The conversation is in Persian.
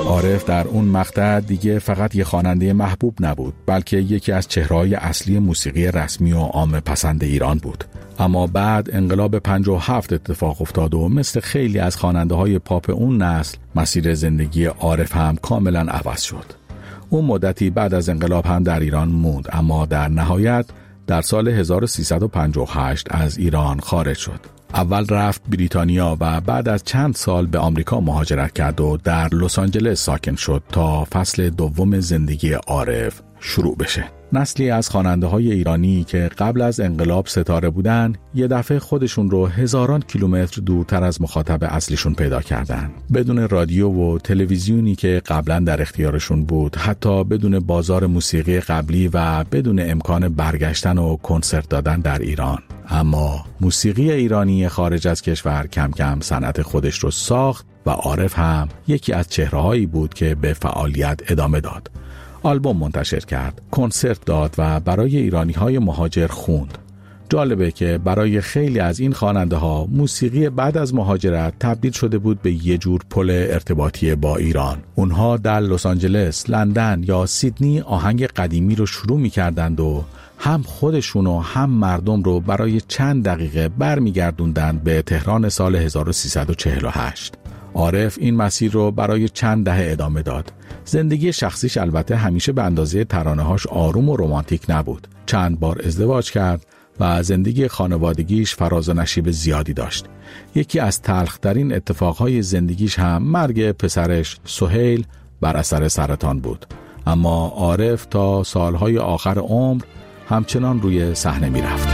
عارف در اون مقطع دیگه فقط یه خواننده محبوب نبود، بلکه یکی از چهره‌های اصلی موسیقی رسمی و عام پسند ایران بود. اما بعد انقلاب 57 اتفاق افتاد و مثل خیلی از خواننده‌های پاپ اون نسل، مسیر زندگی عارف هم کاملا عوض شد. اون مدتی بعد از انقلاب هم در ایران موند، اما در نهایت در سال 1358 از ایران خارج شد. اول رفت بریتانیا و بعد از چند سال به آمریکا مهاجرت کرد و در لس آنجلس ساکن شد تا فصل دوم زندگی عارف شروع بشه. نسلی از خواننده‌های ایرانی که قبل از انقلاب ستاره بودن، یه دفعه خودشون رو هزاران کیلومتر دورتر از مخاطب اصلیشون پیدا کردن. بدون رادیو و تلویزیونی که قبلا در اختیارشون بود، حتی بدون بازار موسیقی قبلی و بدون امکان برگشتن و کنسرت دادن در ایران. اما موسیقی ایرانی خارج از کشور کم کم صنعت خودش رو ساخت و عارف هم یکی از چهره‌هایی بود که به فعالیت ادامه داد. آلبوم منتشر کرد، کنسرت داد و برای ایرانی‌های مهاجر خوند. جالبه که برای خیلی از این خواننده‌ها موسیقی بعد از مهاجرت تبدیل شده بود به یه جور پل ارتباطی با ایران. اونها در لس آنجلس، لندن یا سیدنی آهنگ قدیمی رو شروع می‌کردند و هم خودشون و هم مردم رو برای چند دقیقه برمیگردوندن به تهران سال 1348. عارف این مسیر رو برای چند دهه ادامه داد. زندگی شخصیش البته همیشه به اندازه ترانه‌هاش آروم و رمانتیک نبود. چند بار ازدواج کرد و زندگی خانوادگیش فراز و نشیب زیادی داشت. یکی از تلخ‌ترین اتفاقهای زندگیش هم مرگ پسرش سهیل بر اثر سرطان بود. اما عارف تا سالهای آخر عمر همچنان روی صحنه می‌رفت.